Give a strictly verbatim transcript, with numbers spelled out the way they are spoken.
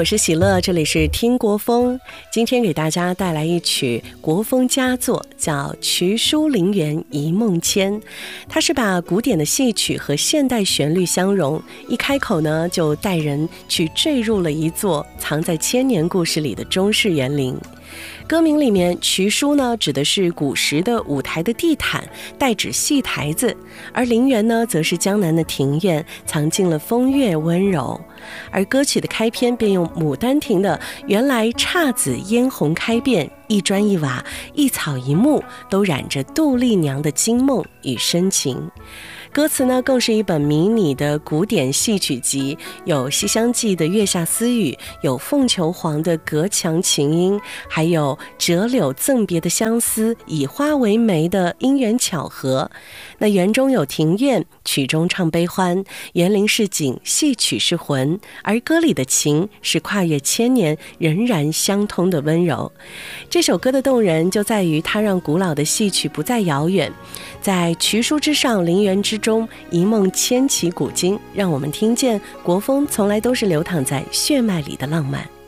我是喜乐，这里是听国风。今天给大家带来一曲国风佳作，叫《瞿书陵园一梦牵》。它是把古典的戏曲和现代旋律相融，一开口呢就带人去坠入了一座藏在千年故事里的中式园林。歌名里面瞿书呢指的是古时的舞台的地毯，代指戏台子，而陵园呢则是江南的庭院，藏进了风月温柔。而歌曲的开篇便用《牡丹亭》的原来姹紫嫣红开遍，一砖一瓦一草一木都染着杜丽娘的惊梦与深情。歌词呢更是一本迷你的古典戏曲集，有《西厢记》的月下私语，有凤求凰的隔墙琴音，还有折柳赠别的相思，以花为媒的因缘巧合。那园中有庭院，曲中唱悲欢，园林是景，戏曲是魂，而歌里的情是跨越千年仍然相通的温柔。这首歌的动人就在于它让古老的戏曲不再遥远，在瞿书之上，陵园之中，一梦牵起古今，让我们听见国风从来都是流淌在血脉里的浪漫。